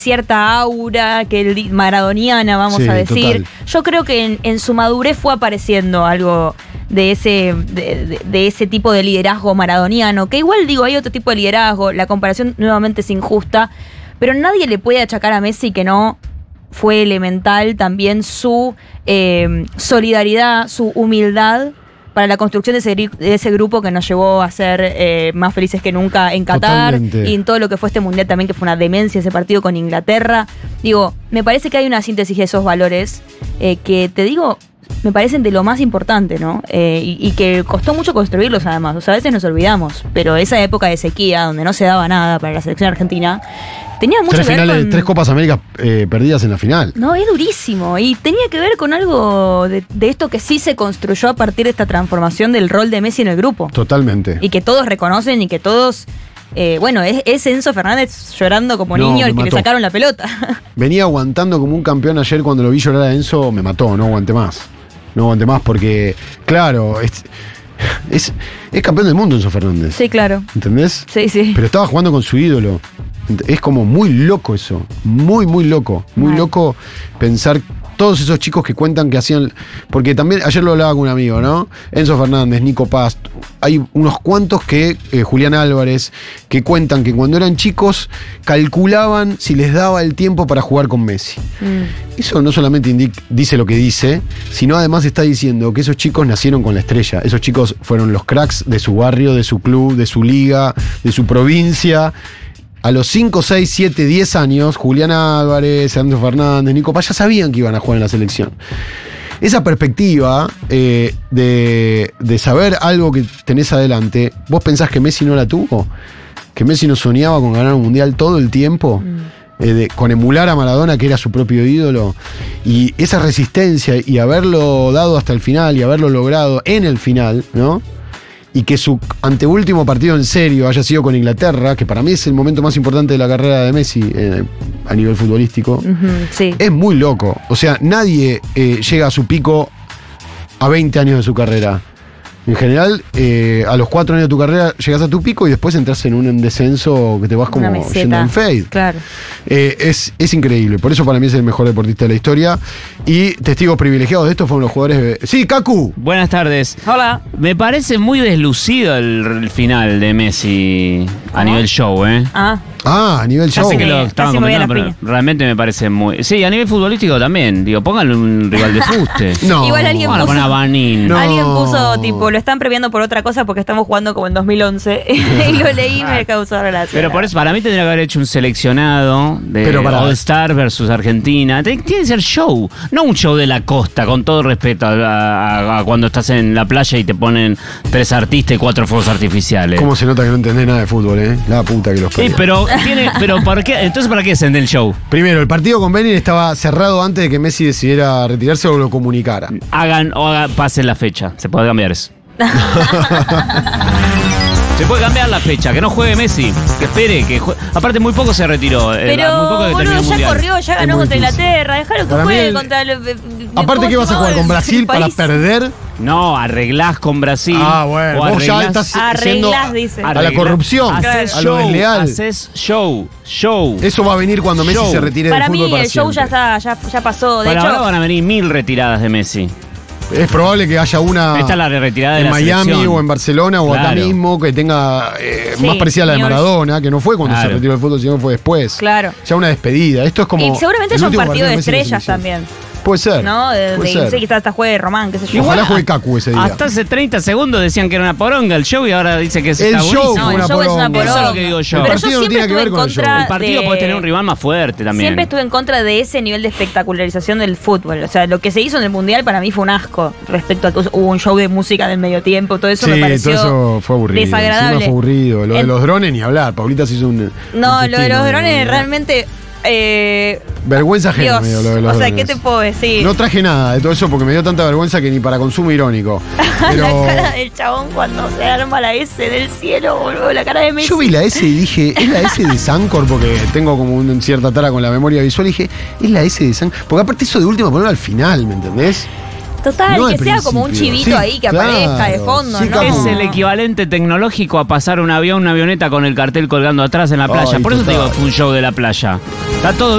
cierta aura que maradoniana, vamos a decir. Total. Yo creo que en su madurez fue apareciendo algo de ese tipo de liderazgo maradoniano, que igual digo, hay otro tipo de liderazgo, la comparación nuevamente es injusta, pero nadie le puede achacar a Messi que no fue elemental también su solidaridad, su humildad para la construcción de ese grupo que nos llevó a ser más felices que nunca en Qatar. Totalmente. Y en todo lo que fue este mundial también, que fue una demencia ese partido con Inglaterra. Digo, me parece que hay una síntesis de esos valores que, te digo, me parecen de lo más importante, ¿no? Y que costó mucho construirlos además. O sea, a veces nos olvidamos, pero esa época de sequía, donde no se daba nada para la selección argentina, tenía mucho que ver con... Tres Copas Américas perdidas en la final. No, es durísimo. Y tenía que ver con algo de esto que sí se construyó a partir de esta transformación del rol de Messi en el grupo. Totalmente. Y que todos reconocen y que todos... es Enzo Fernández llorando como niño el que le sacaron la pelota. Venía aguantando como un campeón ayer. Cuando lo vi llorar a Enzo, me mató. No aguanté más. No aguanté más porque, claro... Es campeón del mundo Enzo Fernández. Sí, claro. ¿Entendés? Sí, sí. Pero estaba jugando con su ídolo. Es como muy loco eso. Muy, muy loco. Muy loco pensar todos esos chicos que cuentan que hacían... Porque también, ayer lo hablaba con un amigo, ¿no? Enzo Fernández, Nico Paz. Hay unos cuantos que, Julián Álvarez, que cuentan que cuando eran chicos calculaban si les daba el tiempo para jugar con Messi. Eso no solamente dice lo que dice, sino además está diciendo que esos chicos nacieron con la estrella. Esos chicos fueron los cracks de su barrio, de su club, de su liga, de su provincia. A los 5, 6, 7, 10 años, Julián Álvarez, Enzo Fernández, Nico Paz ya sabían que iban a jugar en la selección. Esa perspectiva de saber algo que tenés adelante, ¿vos pensás que Messi no la tuvo? ¿Que Messi no soñaba con ganar un mundial todo el tiempo? Con emular a Maradona, que era su propio ídolo. Y esa resistencia y haberlo dado hasta el final y haberlo logrado en el final, ¿no? Y que su anteúltimo partido en serio haya sido con Inglaterra, que para mí es el momento más importante de la carrera de Messi a nivel futbolístico. Sí. Es muy loco. O sea, nadie llega a su pico a 20 años de su carrera. En general, a los 4 años de tu carrera llegas a tu pico y después entras en un descenso que te vas como yendo en fade. Claro. Es increíble. Por eso para mí es el mejor deportista de la historia. Y testigos privilegiados de esto fueron los jugadores... ¡Sí, Cacu! Buenas tardes. Hola. Me parece muy deslucido el final de Messi a nivel show, ¿eh? A nivel show. Ya sé que lo estaban comentando, pero realmente me parece muy... Sí, a nivel futbolístico tamén. Digo, pónganle un rival de fuste. No. Igual alguien puso... poner a Banín. No. Alguien puso, tipo, lo están premiando por otra cosa porque estamos jugando como en 2011. Y lo leí y me causó relación. Pero por eso, para mí tendría que haber hecho un seleccionado de All Star versus Argentina. Tiene que ser show. No un show de la costa, con todo respeto a cuando estás en la playa y te ponen 3 artistas y 4 fuegos artificiales. ¿Cómo se nota que no entendés nada de fútbol, eh? La puta que los parió. Sí, pero ¿para qué? Entonces, ¿para qué es en el show? Primero, el partido con Benin estaba cerrado antes de que Messi decidiera retirarse o lo comunicara. Pasen la fecha. Se puede cambiar eso. Se puede cambiar la fecha, que no juegue Messi, que espere, que juegue. Aparte muy poco se retiró. Pero muy poco que boludo, ya mundial. corrió, ya ganó contra Inglaterra, déjalo que juegue contra aparte, ¿qué vas a jugar con Brasil para perder? No, arreglás con Brasil. Bueno, vos ya estás dice. A la corrupción, a lo desleal. Haces show. Eso va a venir cuando Messi se retire del fútbol para siempre. Para mí el show ya pasó. De hecho, ahora van a venir 1000 retiradas de Messi. Es probable que haya una Esta es la retirada de en la Miami selección. o en Barcelona o acá mismo que tenga más parecida a la de Maradona, que no fue cuando se retiró del fútbol, sino fue después. Claro. Ya una despedida. Esto es como. Y seguramente haya un partido de estrellas también. Puede ser. ¿No? Quizás hasta juegue Román, qué sé yo. Ojalá juegue Cacu ese día. Hasta hace 30 segundos decían que era una poronga el show y ahora dice que el show no, el show es una poronga. Eso es lo que digo yo. El partido no tiene que ver con el show. El partido puede tener un rival más fuerte también. Siempre estuve en contra de ese nivel de espectacularización del fútbol. O sea, lo que se hizo en el Mundial para mí fue un asco respecto a que hubo un show de música del medio tiempo. Todo eso me pareció todo eso fue aburrido. Desagradable. Fue aburrido. Lo de los drones ni hablar. Paulita se hizo un... No, lo de los drones realmente... vergüenza ajena me dio lo de los drones. ¿qué te puedo decir? No traje nada de todo eso porque me dio tanta vergüenza que ni para consumo irónico. Pero... La cara del chabón cuando se arma la S del cielo, boludo, la cara de Messi. Yo vi la S y dije, ¿es la S de Sancor? Porque tengo como una cierta tara con la memoria visual y dije, ¿es la S de Sancor? Porque aparte eso de última ponerlo al final, ¿me entendés? Total, que sea como un chivito ahí que aparezca de fondo, sí, ¿no? Es el equivalente tecnológico a pasar una avioneta con el cartel colgando atrás en la playa. Por eso te digo que fue un show de la playa. Está todo